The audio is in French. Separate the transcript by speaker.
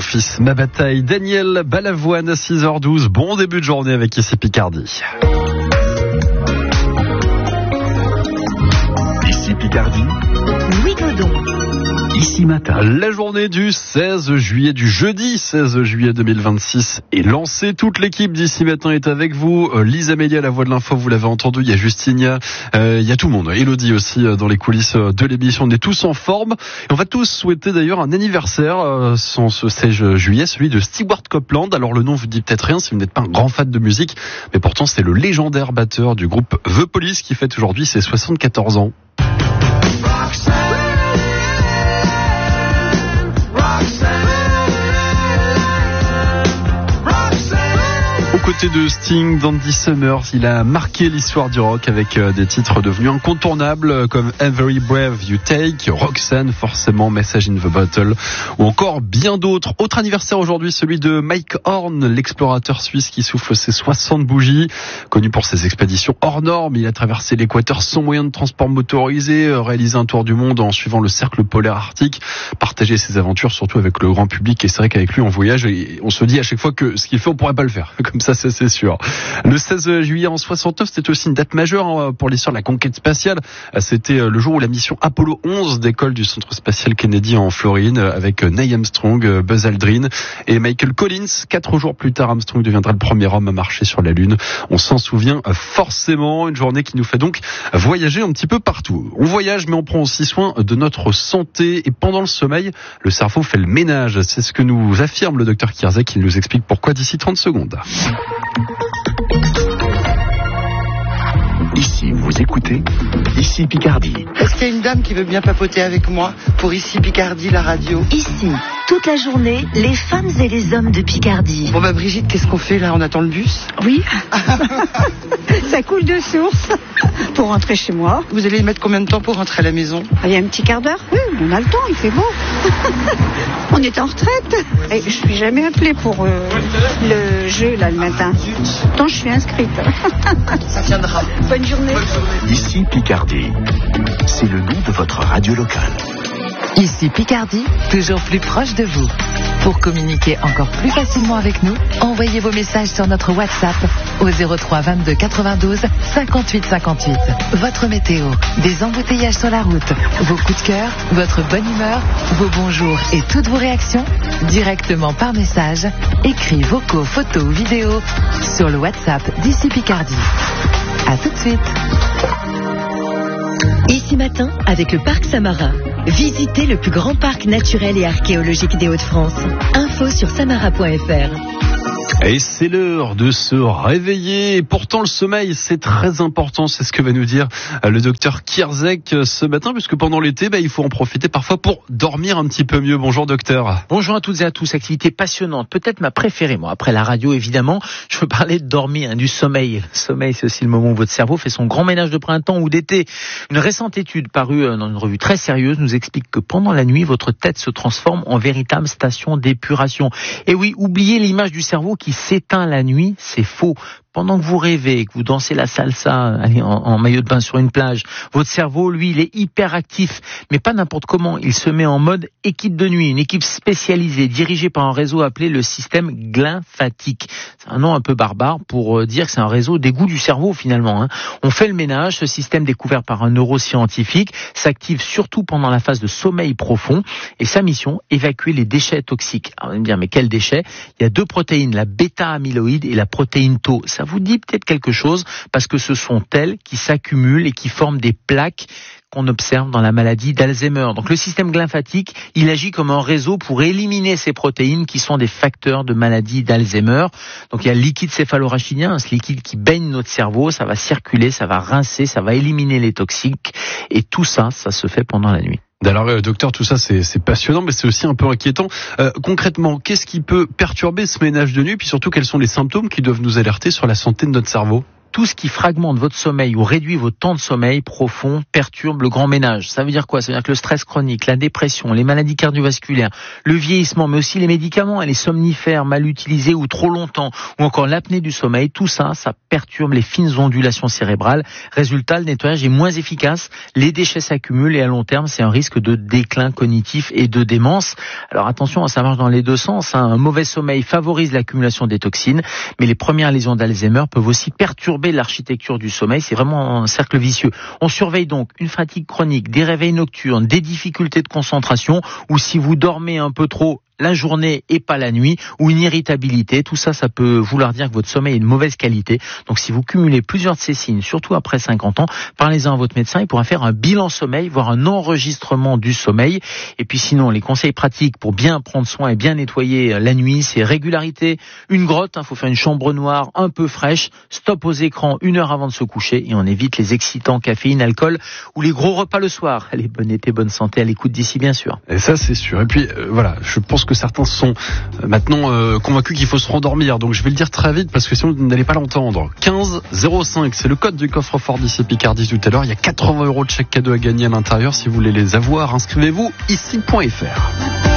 Speaker 1: fils, ma bataille. Daniel Balavoine à 6h12. Bon début de journée avec ici Picardie.
Speaker 2: Ici Picardie.
Speaker 3: Louis Godon.
Speaker 2: Ici Matin.
Speaker 1: La journée du 16 juillet, du jeudi 16 juillet 2026 est lancée. Toute l'équipe d'Ici Matin est avec vous. Lise Amélie à la voix de l'info, vous l'avez entendu. Il y a Justinia, il y a tout le monde. Elodie aussi dans les coulisses de l'émission. On est tous en forme. Et on va tous souhaiter d'ailleurs un anniversaire ce 16 juillet, celui de Stewart Copeland. Alors le nom vous dit peut-être rien si vous n'êtes pas un grand fan de musique. Mais pourtant c'est le légendaire batteur du groupe The Police qui fête aujourd'hui ses 74 ans. Aux côtés de Sting, d'Andy Summers, il a marqué l'histoire du rock avec des titres devenus incontournables comme Every Breath You Take, Roxanne, forcément Message in the Bottle, ou encore bien d'autres. Autre anniversaire aujourd'hui, celui de Mike Horn, l'explorateur suisse qui souffle ses 60 bougies. Connu pour ses expéditions hors normes, il a traversé l'équateur sans moyen de transport motorisé, réalisé un tour du monde en suivant le cercle polaire arctique, partagé ses aventures surtout avec le grand public. Et c'est vrai qu'avec lui on voyage et on se dit à chaque fois que ce qu'il fait on pourrait pas le faire. Comme ça c'est sûr. Le 16 juillet en 69, c'était aussi une date majeure pour l'histoire de la conquête spatiale. C'était le jour où la mission Apollo 11 décolle du centre spatial Kennedy en Floride avec Neil Armstrong, Buzz Aldrin et Michael Collins. 4 jours plus tard, Armstrong deviendra le premier homme à marcher sur la Lune. On s'en souvient forcément. Une journée qui nous fait donc voyager un petit peu partout. On voyage, mais on prend aussi soin de notre santé. Et pendant le sommeil, le cerveau fait le ménage. C'est ce que nous affirme le docteur Kierzek. Il nous explique pourquoi d'ici 30 secondes.
Speaker 2: Ici, vous écoutez Ici Picardie.
Speaker 4: Est-ce qu'il y a une dame qui veut bien papoter avec moi pour Ici Picardie, la radio?
Speaker 3: Ici, toute la journée, les femmes et les hommes de Picardie.
Speaker 4: Bon Brigitte, qu'est-ce qu'on fait là? On attend le bus?
Speaker 5: Oui. Ça coule de source pour rentrer chez moi.
Speaker 4: Vous allez mettre combien de temps pour rentrer à la maison?
Speaker 5: Il y a un petit quart d'heure. Oui, on a le temps, il fait beau. On est en retraite. Et je suis jamais appelée pour le jeu là le matin. Pourtant, je suis inscrite.
Speaker 4: Ça tiendra.
Speaker 5: Bonne journée.
Speaker 2: Ici Picardie. C'est le nom de votre radio locale.
Speaker 6: Ici Picardie, toujours plus proche de vous. Pour communiquer encore plus facilement avec nous, envoyez vos messages sur notre WhatsApp au 03 22 92 58 58. Votre météo, des embouteillages sur la route, vos coups de cœur, votre bonne humeur, vos bonjours et toutes vos réactions, directement par message, écrits, vocaux, photos ou vidéos sur le WhatsApp d'Ici Picardie. À tout de suite.
Speaker 3: Ici Matin, avec le Parc Samara. Visitez le plus grand parc naturel et archéologique des Hauts-de-France. Info sur samara.fr.
Speaker 1: Et c'est l'heure de se réveiller. Et pourtant, le sommeil, c'est très important. C'est ce que va nous dire le docteur Kierzek ce matin, puisque pendant l'été, il faut en profiter parfois pour dormir un petit peu mieux. Bonjour, docteur.
Speaker 7: Bonjour à toutes et à tous. Activité passionnante. Peut-être ma préférée, moi. Après la radio, évidemment, je veux parler de dormir, du sommeil. Le sommeil, c'est aussi le moment où votre cerveau fait son grand ménage de printemps ou d'été. Une récente étude parue dans une revue très sérieuse nous explique que pendant la nuit, votre tête se transforme en véritable station d'épuration. Et oui, oubliez l'image du cerveau qui s'éteint la nuit, c'est faux. Pendant que vous rêvez, que vous dansez la salsa en maillot de bain sur une plage, votre cerveau, lui, il est hyper actif, mais pas n'importe comment. Il se met en mode équipe de nuit, une équipe spécialisée, dirigée par un réseau appelé le système glymphatique. C'est un nom un peu barbare pour dire que c'est un réseau d'égout du cerveau, finalement. On fait le ménage, ce système découvert par un neuroscientifique s'active surtout pendant la phase de sommeil profond, et sa mission, évacuer les déchets toxiques. Alors, vous allez me dire, mais quels déchets? Il y a deux protéines, la bêta-amyloïde et la protéine Tau. Ça vous dit peut-être quelque chose parce que ce sont elles qui s'accumulent et qui forment des plaques qu'on observe dans la maladie d'Alzheimer. Donc le système glymphatique, il agit comme un réseau pour éliminer ces protéines qui sont des facteurs de maladie d'Alzheimer. Donc il y a le liquide céphalorachidien, ce liquide qui baigne notre cerveau, ça va circuler, ça va rincer, ça va éliminer les toxiques et tout ça, ça se fait pendant la nuit.
Speaker 1: Alors, docteur, tout ça, c'est passionnant, mais c'est aussi un peu inquiétant. Concrètement, qu'est-ce qui peut perturber ce ménage de nuit? Puis surtout, quels sont les symptômes qui doivent nous alerter sur la santé de notre cerveau?
Speaker 7: Tout ce qui fragmente votre sommeil ou réduit votre temps de sommeil profond perturbe le grand ménage. Ça veut dire quoi? Ça veut dire que le stress chronique, la dépression, les maladies cardiovasculaires, le vieillissement, mais aussi les médicaments et les somnifères mal utilisés ou trop longtemps, ou encore l'apnée du sommeil, tout ça, ça perturbe les fines ondulations cérébrales. Résultat, le nettoyage est moins efficace, les déchets s'accumulent et à long terme, c'est un risque de déclin cognitif et de démence. Alors attention, ça marche dans les deux sens. Un mauvais sommeil favorise l'accumulation des toxines, mais les premières lésions d'Alzheimer peuvent aussi perturber l'architecture du sommeil. C'est vraiment un cercle vicieux. On surveille donc une fatigue chronique, des réveils nocturnes, des difficultés de concentration, ou si vous dormez un peu trop la journée et pas la nuit, ou une irritabilité. Tout ça, ça peut vouloir dire que votre sommeil est de mauvaise qualité. Donc si vous cumulez plusieurs de ces signes, surtout après 50 ans, parlez-en à votre médecin. Il pourra faire un bilan sommeil, voire un enregistrement du sommeil. Et puis sinon, les conseils pratiques pour bien prendre soin et bien nettoyer la nuit, c'est régularité, une grotte, faut faire une chambre noire un peu fraîche, stop aux écrans 1 heure avant de se coucher, et on évite les excitants, caféine, alcool, ou les gros repas le soir. Allez, bon été, bonne santé à l'écoute d'ici, bien sûr.
Speaker 1: Et ça, c'est sûr. Et puis, voilà, je pense que certains sont maintenant convaincus qu'il faut se rendormir. Donc je vais le dire très vite parce que sinon vous n'allez pas l'entendre. 15-05, c'est le code du coffre-fort d'ici Picardie tout à l'heure. Il y a 80 € de chèque cadeau à gagner à l'intérieur. Si vous voulez les avoir, inscrivez-vous ici.fr.